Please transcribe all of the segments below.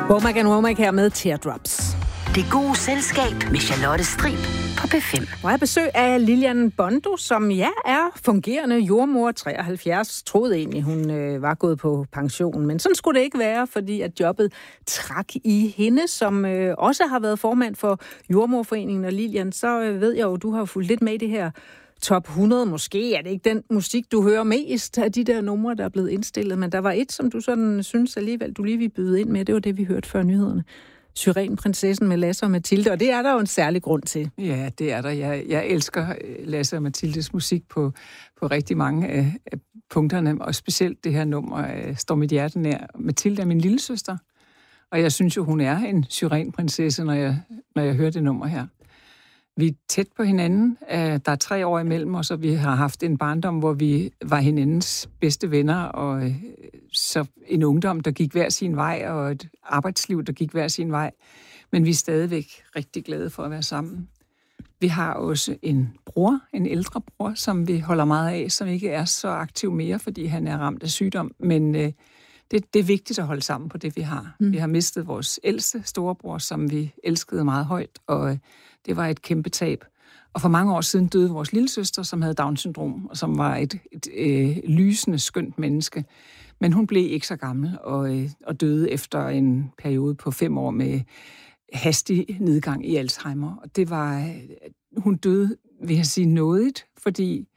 Womack her med Teardrops. Det gode selskab med Charlotte Strib på P5. Og jeg besøg af Lilian Bondo, som er fungerende jordmor, 73. Troede egentlig, hun var gået på pension. Men sådan skulle det ikke være, fordi at jobbet trak i hende, som også har været formand for Jordmorforeningen. Og Lilian, så ved jeg jo, du har fulgt lidt med i det her top 100. Måske er det ikke den musik, du hører mest af de der numre, der er blevet indstillet. Men der var et, som du sådan synes alligevel, du lige vil byde ind med. Det var det, vi hørte før nyhederne. Syrenprinsessen med Lasse og Mathilde, og det er der jo en særlig grund til. Ja, det er der. Jeg elsker Lasse og Mathildes musik på rigtig mange af punkterne, og specielt det her nummer står mit hjerte nær. Mathilde er min lillesøster, og jeg synes jo, hun er en syrenprinsesse, når jeg hører det nummer her. Vi er tæt på hinanden. Der er 3 år imellem os, og vi har haft en barndom, hvor vi var hinandens bedste venner, og så en ungdom, der gik hver sin vej, og et arbejdsliv, der gik hver sin vej. Men vi er stadigvæk rigtig glade for at være sammen. Vi har også en ældre bror, som vi holder meget af, som ikke er så aktiv mere, fordi han er ramt af sygdom. Men det er vigtigt at holde sammen på det, vi har. Vi har mistet vores ældste storebror, som vi elskede meget højt, og det var et kæmpe tab. Og for mange år siden døde vores lillesøster, som havde Down-syndrom, og som var et lysende, skønt menneske. Men hun blev ikke så gammel, og døde efter en periode på 5 år med hastig nedgang i Alzheimer. Og det var, hun døde, vil jeg sige, nådigt, fordi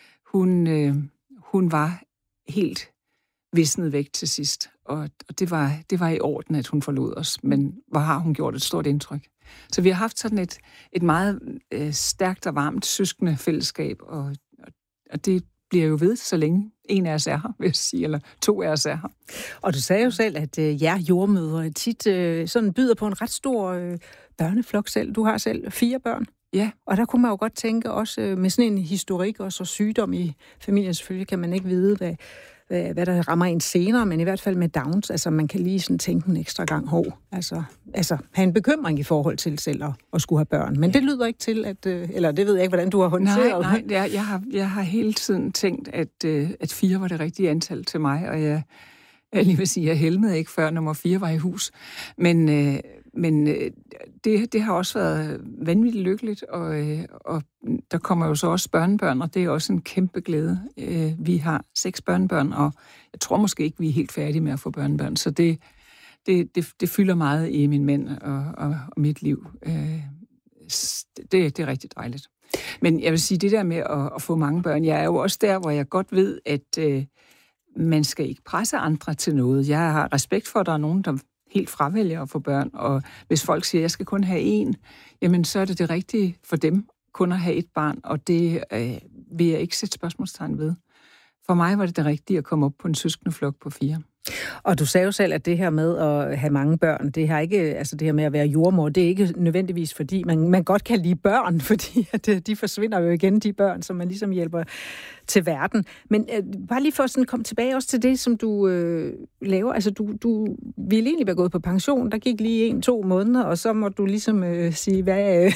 hun var helt visnet væk til sidst. Og det var i orden, at hun forlod os. Men hvor har hun gjort et stort indtryk. Så vi har haft sådan et meget stærkt og varmt søskende fællesskab, og det bliver jo ved, så længe en af os er her, vil jeg sige, eller 2 af os er her. Og du sagde jo selv, at jer jordmødre tit sådan byder på en ret stor børneflok selv. Du har selv 4 børn. Ja. Og der kunne man jo godt tænke, også med sådan en historik og så sygdom i familien, selvfølgelig kan man ikke vide, hvad der rammer en senere, men i hvert fald med Downs, altså man kan lige sådan tænke en ekstra gang altså have en bekymring i forhold til selv at skulle have børn. Men det lyder ikke til, eller det ved jeg ikke, hvordan du har håndteret. Nej, jeg har hele tiden tænkt, at 4 var det rigtige antal til mig, og jeg lige vil sige, jeg helmede ikke før nummer 4 var i hus. Men det har også været vanvittigt lykkeligt, og der kommer jo så også børnebørn, og det er også en kæmpe glæde. Vi har 6 børnebørn, og jeg tror måske ikke, vi er helt færdige med at få børnebørn, så det fylder meget i min mænd og mit liv. Det er rigtig dejligt. Men jeg vil sige, det der med at få mange børn, jeg er jo også der, hvor jeg godt ved, at man skal ikke presse andre til noget. Jeg har respekt for, at der er nogen, der helt fravælger at få børn, og hvis folk siger, at jeg skal kun have 1, jamen så er det rigtige for dem kun at have 1 barn, og det vil jeg ikke sætte spørgsmålstegn ved. For mig var det rigtige at komme op på en søskendeflok på 4. Og du sagde jo selv, at det her med at have mange børn, det har ikke, altså det her med at være jordmor, det er ikke nødvendigvis, fordi man godt kan lide børn, fordi at de forsvinder jo igen, de børn, som man ligesom hjælper til verden. Men bare lige for at sådan komme tilbage også til det, som du laver. Altså du ville egentlig være gået på pension, der gik lige 1-2 måneder, og så må du ligesom sige, hvad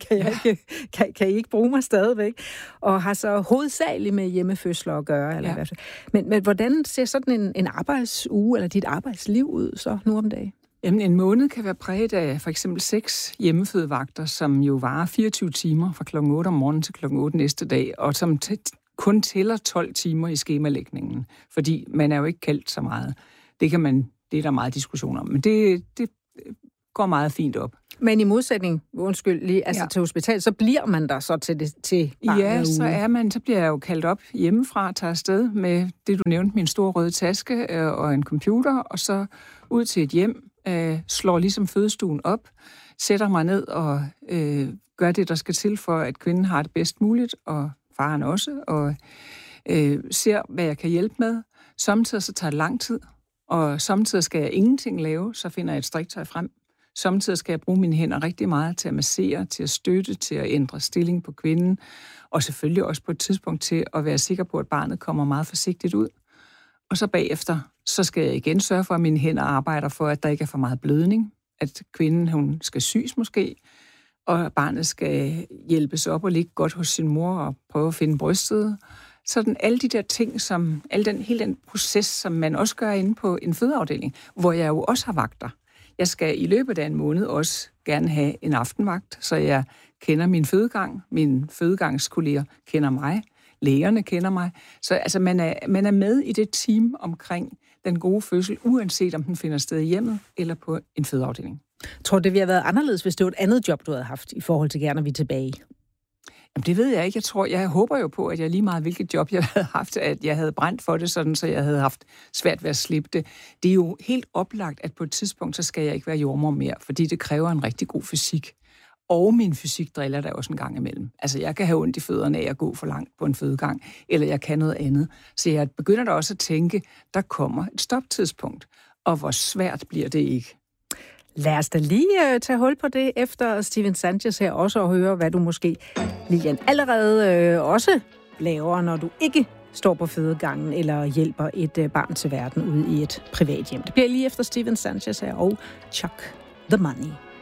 kan I ikke bruge mig stadigvæk? Og har så hovedsageligt med hjemmefødsler at gøre. Eller hvad. Men hvordan ser sådan en arbejdsuge eller dit arbejdsliv ud så nu om dagen? Jamen, en måned kan være præget af for eksempel 6 hjemmefødevagter, som jo varer 24 timer fra kl. 8 om morgenen til kl. 8 næste dag, og som kun tæller 12 timer i skemalægningen, fordi man er jo ikke kaldt så meget. Det er der meget diskussion om, men det går meget fint op. Men i modsætning, til hospital, så bliver man der så til ja, så bliver jeg jo kaldt op hjemmefra, tager afsted med det, du nævnte, min store røde taske og en computer, og så ud til et hjem, slår ligesom fødestuen op, sætter mig ned og gør det, der skal til for, at kvinden har det bedst muligt, og faren også, og ser, hvad jeg kan hjælpe med. Samtidig så tager det lang tid, og samtidig skal jeg ingenting lave, så finder jeg et striktøj frem. Samtidig skal jeg bruge mine hænder rigtig meget til at massere, til at støtte, til at ændre stilling på kvinden, og selvfølgelig også på et tidspunkt til at være sikker på, at barnet kommer meget forsigtigt ud. Og så bagefter, så skal jeg igen sørge for, at mine hænder arbejder for, at der ikke er for meget blødning, at kvinden hun skal sys måske, og barnet skal hjælpes op og ligge godt hos sin mor og prøve at finde brystet. Sådan alle de der ting, hele den proces, som man også gør inde på en fødeafdeling, hvor jeg jo også har vagter. Jeg skal i løbet af en måned også gerne have en aftenvagt, så jeg kender min fødegang. Mine fødegangskolleger kender mig. Lægerne kender mig. Så altså, man er med i det team omkring den gode fødsel, uanset om den finder sted i hjemmet eller på en fødeafdeling. Tror du, det ville have været anderledes, hvis det var et andet job, du havde haft, i forhold til gerne, når vi er tilbage? Jamen, det ved jeg ikke. Jeg håber jo på, at jeg lige meget, hvilket job jeg havde haft, at jeg havde brændt for det, sådan, så jeg havde haft svært ved at slippe det. Det er jo helt oplagt, at på et tidspunkt, så skal jeg ikke være jordemoder mere, fordi det kræver en rigtig god fysik. Og min fysik driller der også en gang imellem. Altså, jeg kan have ondt i fødderne af at gå for langt på en fødegang, eller jeg kan noget andet. Så jeg begynder da også at tænke, der kommer et stoptidspunkt, og hvor svært bliver det ikke. Lad os da lige tage hul på det efter Steven Sanchez her, også at høre, hvad du måske, Lilian, allerede også laver, når du ikke står på fødegangen eller hjælper et barn til verden ude i et privat hjem. Det bliver lige efter Steven Sanchez her og Chuck the Money.